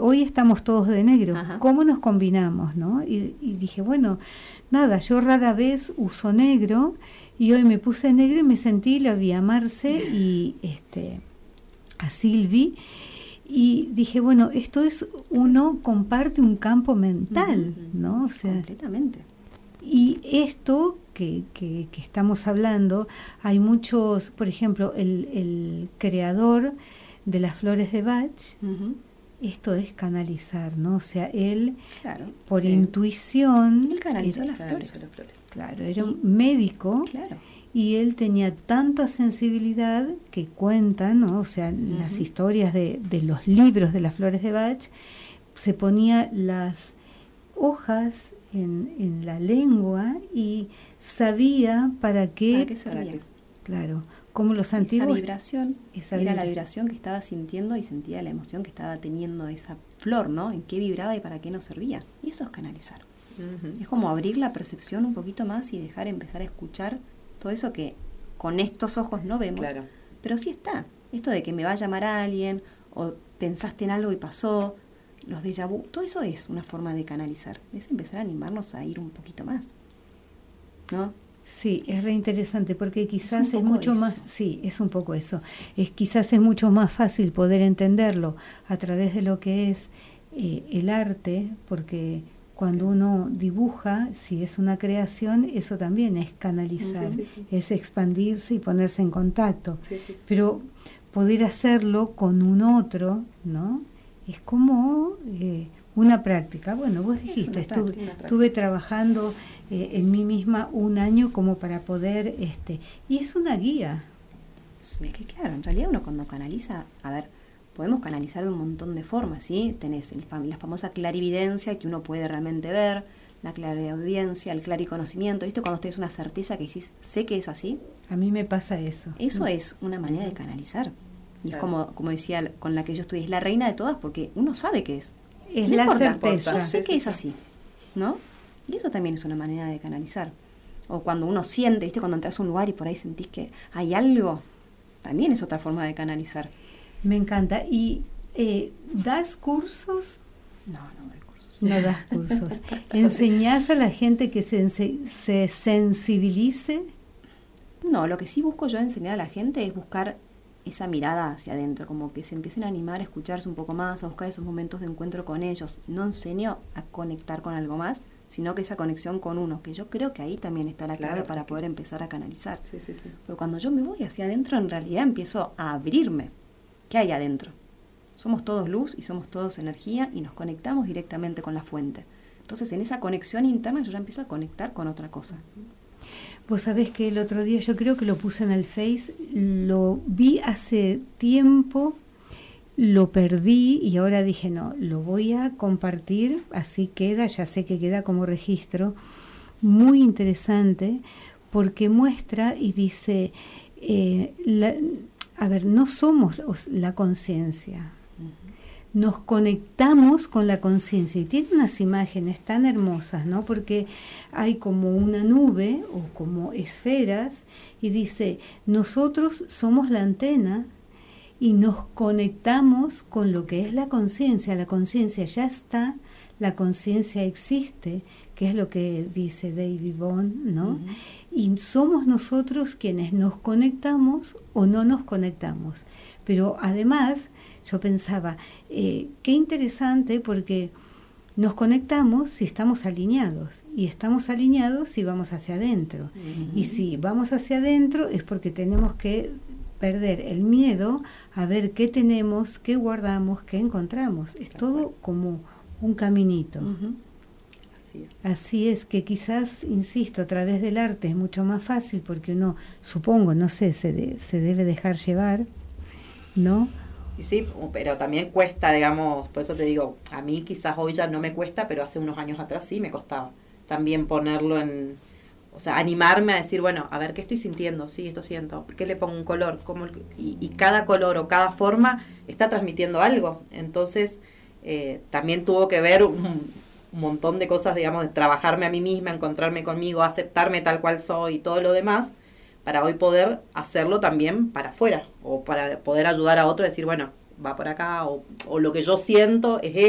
hoy estamos todos de negro, Ajá. ¿cómo nos combinamos, no? Y dije, bueno, nada, yo rara vez uso negro, y hoy me puse negro y me sentí, la vi a Marce y a Silvi, y dije, bueno, esto es, uno comparte un campo mental, ¿no? O sea, completamente. Y esto que estamos hablando, hay muchos, por ejemplo, el creador de las flores de Bach, esto es canalizar, ¿no? O sea, él, claro, por intuición... Él canalizó las flores. Claro, era un médico, claro, y él tenía tanta sensibilidad que cuentan, ¿no? O sea, las historias de los libros de las flores de Bach, se ponía las hojas en la lengua y sabía para qué servía. Claro, como los antiguos... Esa vibración era la vibración que estaba sintiendo y sentía la emoción que estaba teniendo esa flor, ¿no? En qué vibraba y para qué nos servía. Y eso es canalizar. Es como abrir la percepción un poquito más y dejar empezar a escuchar todo eso que con estos ojos no vemos. Claro. Pero sí está. Esto de que me va a llamar a alguien o pensaste en algo y pasó, los déjà vu, todo eso es una forma de canalizar. Es empezar a animarnos a ir un poquito más, ¿no? Sí, es re interesante porque quizás es mucho más, sí, es un poco eso. Quizás es mucho más fácil poder entenderlo a través de lo que es el arte, porque cuando uno dibuja, si es una creación, eso también es canalizar, es expandirse y ponerse en contacto. Pero poder hacerlo con un otro, ¿no? Es como una práctica. Bueno, vos dijiste, estuve trabajando en mí misma un año como para poder, y es una guía. Es que claro, en realidad uno cuando canaliza, a ver, podemos canalizar de un montón de formas, ¿sí? Tenés la famosa clarividencia que uno puede realmente ver, la clariaudiencia, el clariconocimiento, ¿viste? Cuando tenés una certeza que decís, sé que es así. A mí me pasa eso. Eso es una manera de canalizar. Y es como decía, con la que yo estudié, es la reina de todas porque uno sabe que es. Es no la importa, certeza. yo sé que es así, ¿no? Y eso también es una manera de canalizar. O cuando uno siente, ¿viste? Cuando entras a un lugar y por ahí sentís que hay algo, también es otra forma de canalizar. Me encanta. ¿Y das cursos? No doy cursos. No das cursos. ¿Enseñás a la gente que se sensibilice? No, lo que sí busco yo enseñar a la gente es buscar esa mirada hacia adentro, como que se empiecen a animar a escucharse un poco más, a buscar esos momentos de encuentro con ellos. No enseño a conectar con algo más, sino que esa conexión con uno, que yo creo que ahí también está la clave para poder empezar a canalizar. Sí. Pero cuando yo me voy hacia adentro, en realidad empiezo a abrirme. ¿Qué hay adentro? Somos todos luz y somos todos energía y nos conectamos directamente con la fuente. Entonces, en esa conexión interna yo ya empiezo a conectar con otra cosa. Vos sabés que el otro día, yo creo que lo puse en el Face, lo vi hace tiempo, lo perdí y ahora dije, no, lo voy a compartir, así queda, ya sé que queda como registro, muy interesante, porque muestra y dice, no somos la conciencia, nos conectamos con la conciencia y tiene unas imágenes tan hermosas, ¿no? Porque hay como una nube o como esferas y dice, nosotros somos la antena y nos conectamos con lo que es la conciencia ya está, la conciencia existe, que es lo que dice David Bond, ¿no? Y somos nosotros quienes nos conectamos o no nos conectamos. Pero además, yo pensaba, qué interesante porque nos conectamos si estamos alineados, y estamos alineados si vamos hacia adentro. Y si vamos hacia adentro es porque tenemos que perder el miedo a ver qué tenemos, qué guardamos, qué encontramos. Es todo como un caminito. Así es que quizás, insisto, a través del arte es mucho más fácil porque uno, supongo, no sé, se debe dejar llevar, ¿no? Y sí, pero también cuesta, digamos, por eso te digo, a mí quizás hoy ya no me cuesta, pero hace unos años atrás sí me costaba también ponerlo en, o sea, animarme a decir, bueno, a ver, ¿qué estoy sintiendo? Sí, esto siento, ¿qué le pongo un color? Y cada color o cada forma está transmitiendo algo, entonces también tuvo que ver un montón de cosas, digamos, de trabajarme a mí misma, encontrarme conmigo, aceptarme tal cual soy y todo lo demás, para hoy poder hacerlo también para afuera, o para poder ayudar a otro a decir, bueno, va por acá, o lo que yo siento es